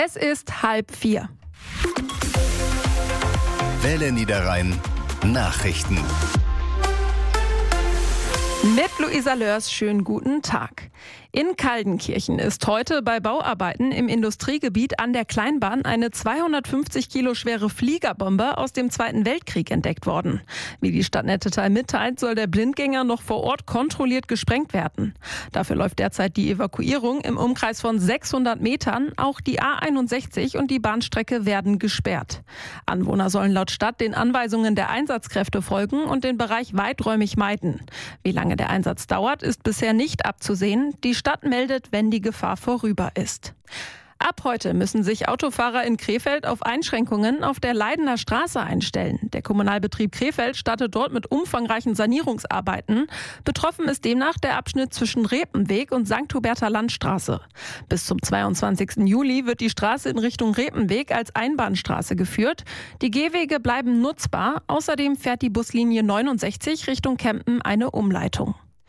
Es ist 3:30. Welle Niederrhein Nachrichten. Mit Luisa Lörs, schönen guten Tag. In Kaldenkirchen ist heute bei Bauarbeiten im Industriegebiet an der Kleinbahn eine 250 Kilo schwere Fliegerbombe aus dem Zweiten Weltkrieg entdeckt worden. Wie die Stadt Nettetal mitteilt, soll der Blindgänger noch vor Ort kontrolliert gesprengt werden. Dafür läuft derzeit die Evakuierung im Umkreis von 600 Metern. Auch die A61 und die Bahnstrecke werden gesperrt. Anwohner sollen laut Stadt den Anweisungen der Einsatzkräfte folgen und den Bereich weiträumig meiden. Wie lange der Einsatz dauert, ist bisher nicht abzusehen. Die Stadt meldet, wenn die Gefahr vorüber ist. Ab heute müssen sich Autofahrer in Krefeld auf Einschränkungen auf der Leidener Straße einstellen. Der Kommunalbetrieb Krefeld startet dort mit umfangreichen Sanierungsarbeiten. Betroffen ist demnach der Abschnitt zwischen Repenweg und St. Huberter Landstraße. Bis zum 22. Juli wird die Straße in Richtung Repenweg als Einbahnstraße geführt. Die Gehwege bleiben nutzbar. Außerdem fährt die Buslinie 69 Richtung Kempen eine Umleitung.